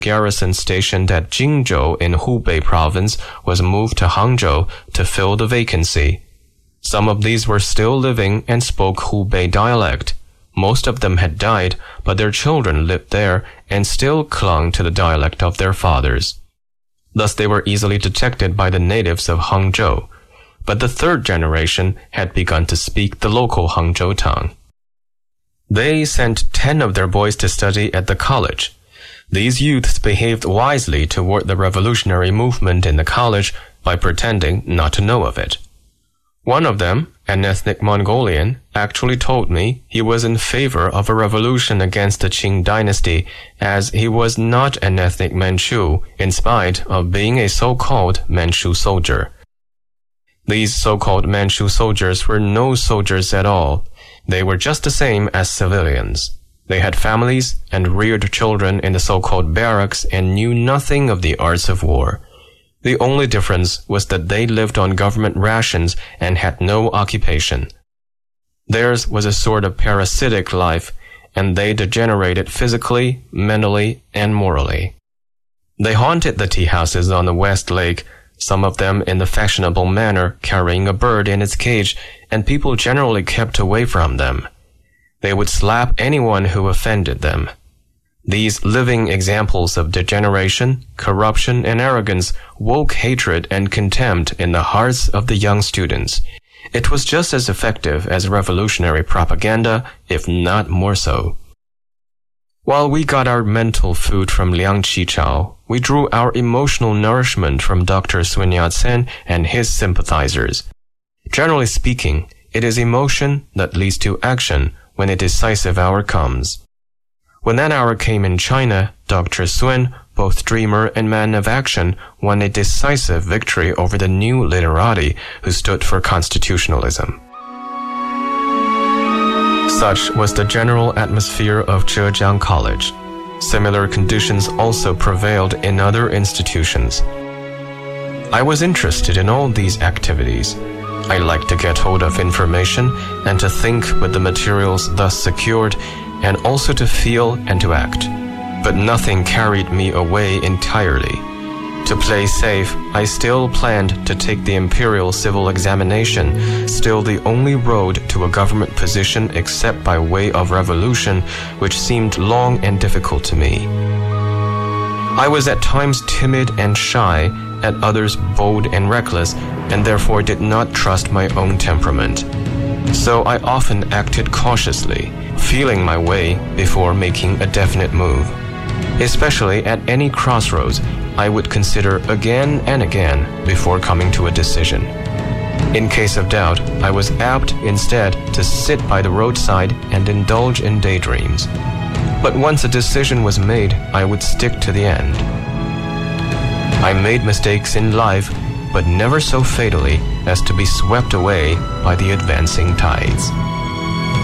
garrison stationed at Jingzhou in Hubei province was moved to Hangzhou to fill the vacancy. Some of these were still living and spoke Hubei dialect. Most of them had died, but their children lived there and still clung to the dialect of their fathers. Thus they were easily detected by the natives of Hangzhou. But the third generation had begun to speak the local Hangzhou tongue. They sent 10 of their boys to study at the college. These youths behaved wisely toward the revolutionary movement in the college by pretending not to know of it. One of them, an ethnic Mongolian, actually told me he was in favor of a revolution against the Qing dynasty, as he was not an ethnic Manchu in spite of being a so-called Manchu soldier. These so-called Manchu soldiers were no soldiers at all. They were just the same as civilians. They had families and reared children in the so-called barracks and knew nothing of the arts of war. The only difference was that they lived on government rations and had no occupation. Theirs was a sort of parasitic life, and they degenerated physically, mentally, and morally. They haunted the tea houses on the West Lake, some of them in the fashionable manner carrying a bird in its cage, and people generally kept away from them. They would slap anyone who offended them. These living examples of degeneration, corruption, and arrogance woke hatred and contempt in the hearts of the young students. It was just as effective as revolutionary propaganda, if not more so. While we got our mental food from Liang Qichao, we drew our emotional nourishment from Dr. Sun Yat-sen and his sympathizers. Generally speaking, it is emotion that leads to action when a decisive hour comes. When that hour came in China, Dr. Sun, both dreamer and man of action, won a decisive victory over the new literati who stood for constitutionalism. Such was the general atmosphere of Zhejiang College. Similar conditions also prevailed in other institutions. I was interested in all these activities. I liked to get hold of information and to think with the materials thus secured, and also to feel and to act. But nothing carried me away entirely. To play safe, I still planned to take the imperial civil examination, still the only road to a government position except by way of revolution, which seemed long and difficult to me. I was at times timid and shy, at others bold and reckless, and therefore did not trust my own temperament. So I often acted cautiously, feeling my way before making a definite move. Especially at any crossroads, I would consider again and again before coming to a decision. In case of doubt, I was apt instead to sit by the roadside and indulge in daydreams. But once a decision was made, I would stick to the end. I made mistakes in life, but never so fatally as to be swept away by the advancing tides.